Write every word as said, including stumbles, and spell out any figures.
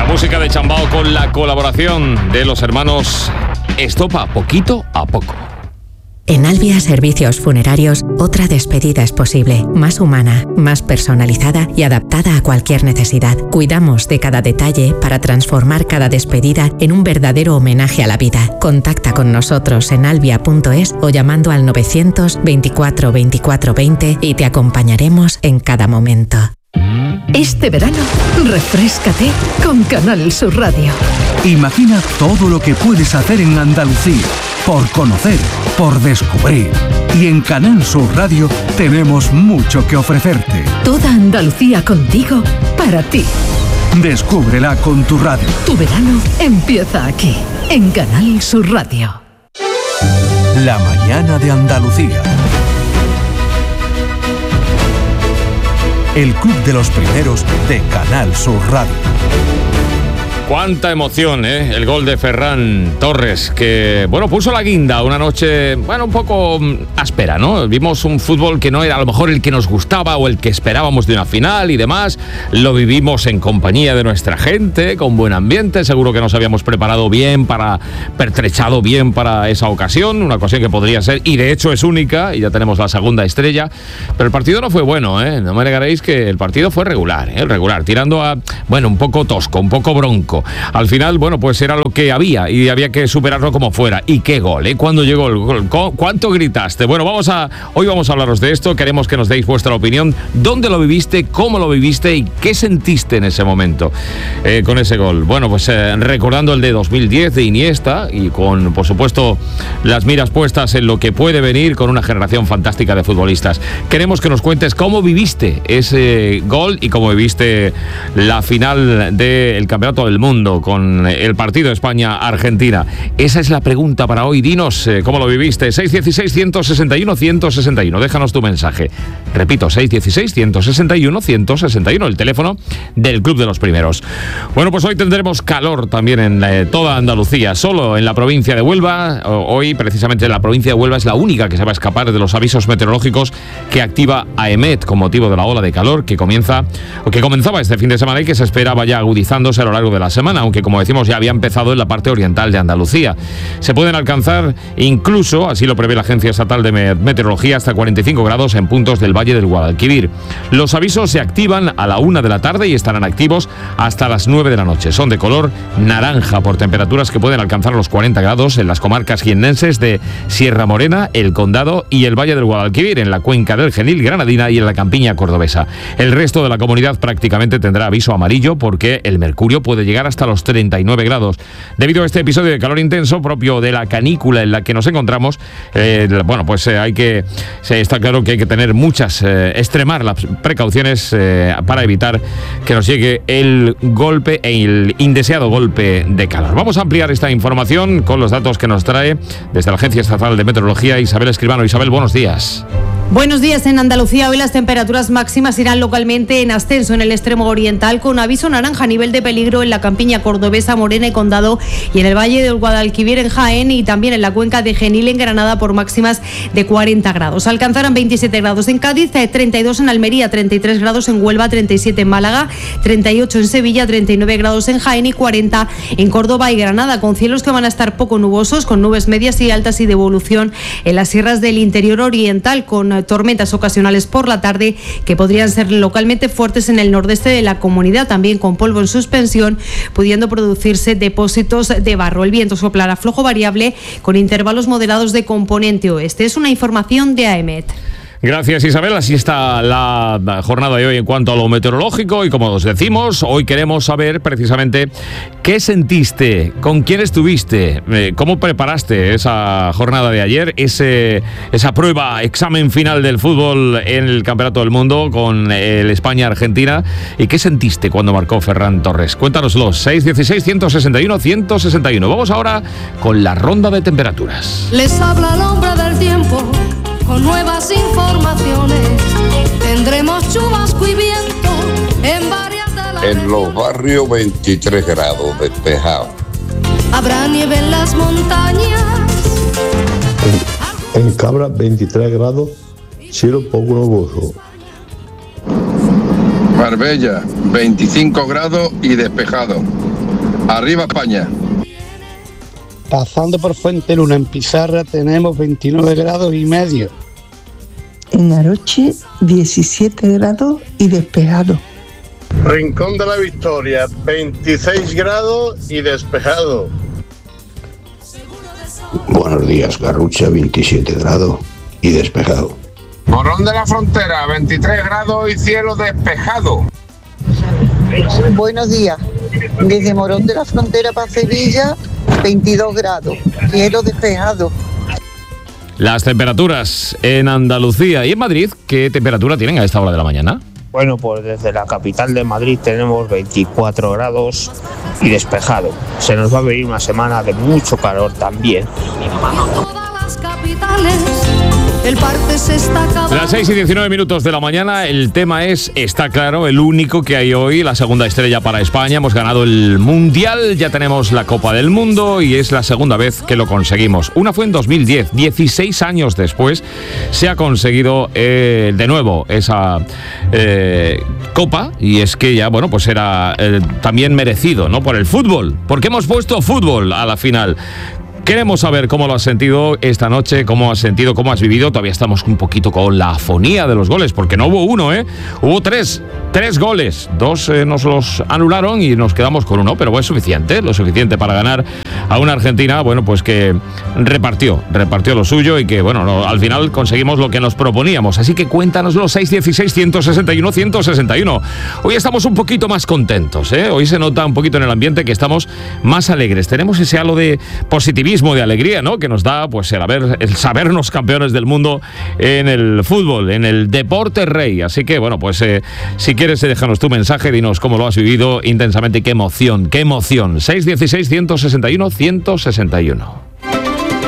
Música de Chambao con la colaboración de los hermanos Estopa, poquito a poco. En Albia Servicios Funerarios, otra despedida es posible, más humana, más personalizada y adaptada a cualquier necesidad. Cuidamos de cada detalle para transformar cada despedida en un verdadero homenaje a la vida. Contacta con nosotros en albia punto es o llamando al novecientos veinticuatro veinticuatro veinte y te acompañaremos en cada momento. Este verano, refréscate con Canal Sur Radio. Imagina todo lo que puedes hacer en Andalucía, por conocer, por descubrir. Y en Canal Sur Radio tenemos mucho que ofrecerte. Toda Andalucía contigo, para ti. Descúbrela con tu radio. Tu verano empieza aquí, en Canal Sur Radio. La mañana de Andalucía. El club de los primeros de Canal Sur Radio. Cuánta emoción, ¿eh? El gol de Ferran Torres, que, bueno, puso la guinda una noche, bueno, un poco áspera, ¿no? Vimos un fútbol que no era a lo mejor el que nos gustaba o el que esperábamos de una final y demás. Lo vivimos en compañía de nuestra gente, con buen ambiente. Seguro que nos habíamos preparado bien, para pertrechado bien para esa ocasión, una ocasión que podría ser, y de hecho es única, y ya tenemos la segunda estrella. Pero el partido no fue bueno, ¿eh? No me negaréis que el partido fue regular, ¿eh? Regular, tirando a, bueno, un poco tosco, un poco bronco. Al final, bueno, pues era lo que había y había que superarlo como fuera. Y qué gol, ¿eh? ¿Cuándo llegó el gol? ¿Cuánto gritaste? Bueno, vamos a hoy vamos a hablaros de esto. Queremos que nos deis vuestra opinión. ¿Dónde lo viviste? ¿Cómo lo viviste? ¿Y qué sentiste en ese momento eh, con ese gol? Bueno, pues eh, recordando el de dos mil diez de Iniesta y con, por supuesto, las miras puestas en lo que puede venir con una generación fantástica de futbolistas. Queremos que nos cuentes cómo viviste ese gol y cómo viviste la final del Campeonato del Mundo con el partido España-Argentina. Esa es la pregunta para hoy. Dinos eh, cómo lo viviste. seis uno seis, uno seis uno, uno seis uno. Déjanos tu mensaje. Repito, seis uno seis, uno seis uno, uno seis uno, el teléfono del Club de los Primeros. Bueno, pues hoy tendremos calor también en eh, toda Andalucía, solo en la provincia de Huelva. Hoy, precisamente, la provincia de Huelva es la única que se va a escapar de los avisos meteorológicos que activa AEMET con motivo de la ola de calor que comienza, o que comenzaba este fin de semana y que se espera vaya agudizándose a lo largo de la semana, aunque como decimos ya había empezado en la parte oriental de Andalucía. Se pueden alcanzar incluso, así lo prevé la Agencia Estatal de Meteorología, hasta cuarenta y cinco grados en puntos del Valle del Guadalquivir. Los avisos se activan a la una de la tarde y estarán activos hasta las nueve de la noche. Son de color naranja por temperaturas que pueden alcanzar los cuarenta grados en las comarcas jiennenses de Sierra Morena, El Condado y el Valle del Guadalquivir, en la cuenca del Genil Granadina y en la campiña cordobesa. El resto de la comunidad prácticamente tendrá aviso amarillo porque el mercurio puede llegar hasta los treinta y nueve grados. Debido a este episodio de calor intenso propio de la canícula en la que nos encontramos, eh, bueno, pues eh, hay que, se, está claro que hay que tener muchas, eh, extremar las precauciones eh, para evitar que nos llegue el golpe, el indeseado golpe de calor. Vamos a ampliar esta información con los datos que nos trae desde la Agencia Estatal de Meteorología Isabel Escribano. Isabel, buenos días. Buenos días. En Andalucía hoy las temperaturas máximas irán localmente en ascenso en el extremo oriental, con aviso naranja a nivel de peligro en la campiña cordobesa, Morena y Condado, y en el Valle del Guadalquivir en Jaén, y también en la cuenca de Genil en Granada por máximas de cuarenta grados. Alcanzarán veintisiete grados en Cádiz, treinta y dos en Almería, treinta y tres grados en Huelva, treinta y siete en Málaga, treinta y ocho en Sevilla, treinta y nueve grados en Jaén y cuarenta en Córdoba y Granada, con cielos que van a estar poco nubosos, con nubes medias y altas y de evolución en las sierras del interior oriental, con tormentas ocasionales por la tarde que podrían ser localmente fuertes en el nordeste de la comunidad, también con polvo en suspensión, pudiendo producirse depósitos de barro. El viento soplará flojo variable con intervalos moderados de componente oeste. Es una información de AEMET. Gracias, Isabel. Así está la jornada de hoy en cuanto a lo meteorológico y, como os decimos, hoy queremos saber precisamente qué sentiste, con quién estuviste, eh, cómo preparaste esa jornada de ayer, ese, esa prueba, examen final del fútbol en el Campeonato del Mundo con el España-Argentina, y qué sentiste cuando marcó Ferran Torres. Cuéntanoslo, seis uno seis, uno seis uno, uno seis uno. Vamos ahora con la ronda de temperaturas. Les habla el hombre del tiempo con nuevas informaciones. Tendremos chubasco y viento en varias de las En los barrios veintitrés grados despejado. Habrá nieve en las montañas. En, en Cabra veintitrés grados, cielo poco nuboso. Marbella veinticinco grados y despejado. Arriba España. Pasando por Fuenteluna, en Pizarra, tenemos veintinueve grados y medio. En Aroche, diecisiete grados y despejado. Rincón de la Victoria, veintiséis grados y despejado. Buenos días, Garrucha, veintisiete grados y despejado. Morón de la Frontera, veintitrés grados y cielo despejado. Buenos días. Desde Morón de la Frontera para Sevilla, veintidós grados, cielo despejado. Las temperaturas en Andalucía y en Madrid, ¿qué temperatura tienen a esta hora de la mañana? Bueno, pues desde la capital de Madrid tenemos veinticuatro grados y despejado. Se nos va a venir una semana de mucho calor también. El parte se está acabando. Las seis y diecinueve minutos de la mañana, el tema es, está claro, el único que hay hoy, la segunda estrella para España. Hemos ganado el Mundial, ya tenemos la Copa del Mundo y es la segunda vez que lo conseguimos. Una fue en dos mil diez, dieciséis años después se ha conseguido eh, de nuevo esa eh, Copa, y es que ya, bueno, pues era eh, también merecido, ¿no? Por el fútbol, porque hemos puesto fútbol a la final. Queremos saber cómo lo has sentido esta noche, cómo has sentido, cómo has vivido. Todavía estamos un poquito con la afonía de los goles, porque no hubo uno, ¿eh? Hubo tres, tres goles. Dos eh, nos los anularon y nos quedamos con uno, pero fue suficiente, lo suficiente para ganar a una Argentina, bueno, pues que repartió, repartió lo suyo y que, bueno, no, al final conseguimos lo que nos proponíamos. Así que cuéntanoslo, seis uno seis, uno seis uno, uno seis uno. Hoy estamos un poquito más contentos, ¿eh? Hoy se nota un poquito en el ambiente que estamos más alegres. Tenemos ese halo de positivismo, de alegría, ¿no? Que nos da pues el, haber, el sabernos campeones del mundo en el fútbol, en el deporte rey. Así que, bueno, pues eh, si quieres, déjanos tu mensaje, dinos cómo lo has vivido intensamente y qué emoción, qué emoción. seis uno seis, uno seis uno, uno seis uno.